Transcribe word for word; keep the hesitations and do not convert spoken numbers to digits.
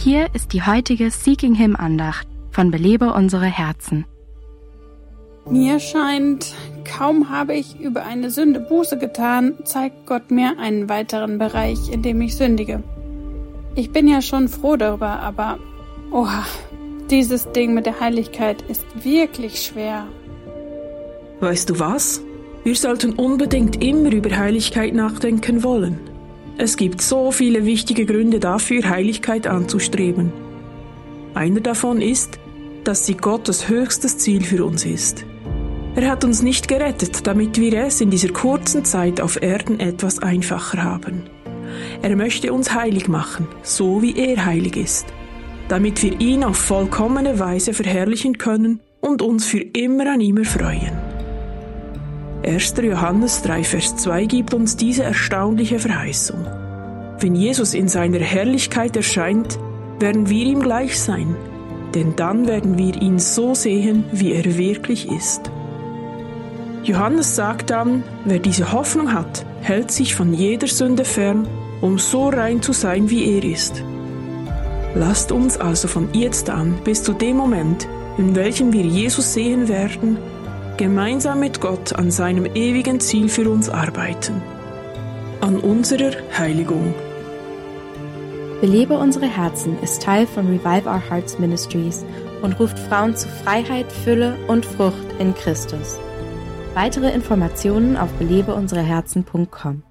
Hier ist die heutige Seeking Him Andacht von Belebe unsere Herzen. Mir scheint, kaum habe ich über eine Sünde Buße getan, zeigt Gott mir einen weiteren Bereich, in dem ich sündige. Ich bin ja schon froh darüber, aber oha, dieses Ding mit der Heiligkeit ist wirklich schwer. Weißt du was? Wir sollten unbedingt immer über Heiligkeit nachdenken wollen. Es gibt so viele wichtige Gründe dafür, Heiligkeit anzustreben. Einer davon ist, dass sie Gottes höchstes Ziel für uns ist. Er hat uns nicht gerettet, damit wir es in dieser kurzen Zeit auf Erden etwas einfacher haben. Er möchte uns heilig machen, so wie er heilig ist, damit wir ihn auf vollkommene Weise verherrlichen können und uns für immer an ihm erfreuen. erster Johannes drei Vers zwei gibt uns diese erstaunliche Verheißung. Wenn Jesus in seiner Herrlichkeit erscheint, werden wir ihm gleich sein, denn dann werden wir ihn so sehen, wie er wirklich ist. Johannes sagt dann, wer diese Hoffnung hat, hält sich von jeder Sünde fern, um so rein zu sein, wie er ist. Lasst uns also von jetzt an bis zu dem Moment, in welchem wir Jesus sehen werden, gemeinsam mit Gott an seinem ewigen Ziel für uns arbeiten. An unserer Heiligung. Belebe unsere Herzen ist Teil von Revive Our Hearts Ministries und ruft Frauen zu Freiheit, Fülle und Frucht in Christus. Weitere Informationen auf belebe unsere herzen punkt com.